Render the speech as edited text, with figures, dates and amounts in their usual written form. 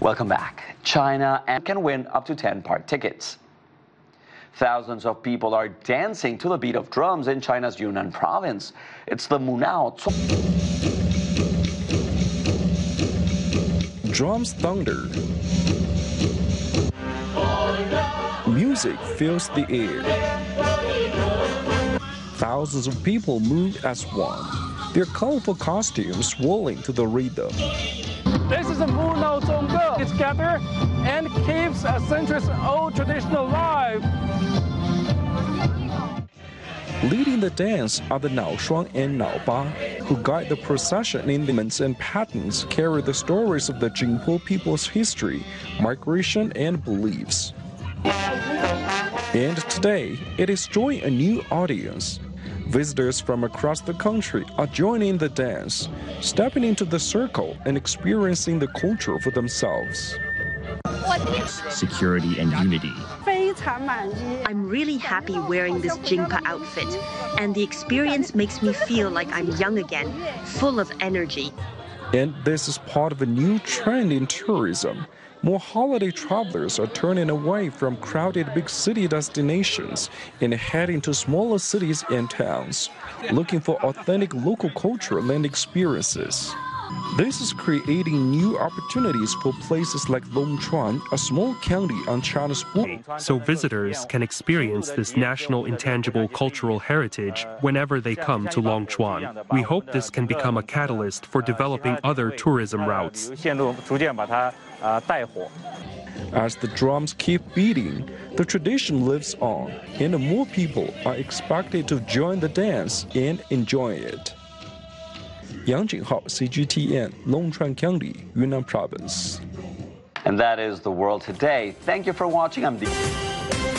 Welcome back. China can win up to 10 park tickets. Thousands of people are dancing to the beat of drums in China's Yunnan province. It's the Munao. Drums thunder. Music fills the air. Thousands of people move as one, their colorful costumes swirling to the rhythm. This is a Munao Zongge. It's gathered and keeps a centuries-old tradition alive. Leading the dance are the Nao Shuang and Nao Ba, who guide the procession in elements and patterns carry the stories of the Jingpo people's history, migration, and beliefs. And today, it is drawing a new audience. Visitors from across the country are joining the dance, stepping into the circle and experiencing the culture for themselves. Security and unity. I'm really happy wearing this Jingpa outfit, and the experience makes me feel like I'm young again, full of energy. And this is part of a new trend in tourism. More holiday travelers are turning away from crowded big city destinations and heading to smaller cities and towns, looking for authentic local culture and experiences. This is creating new opportunities for places like Longchuan, a small county on China's border. So visitors can experience this national intangible cultural heritage whenever they come to Longchuan. We hope this can become a catalyst for developing other tourism routes. As the drums keep beating, the tradition lives on, and more people are expected to join the dance and enjoy it. Yang Jinghao, CGTN, Longchuan County, Yunnan Province. And that is the world today. Thank you for watching. I'm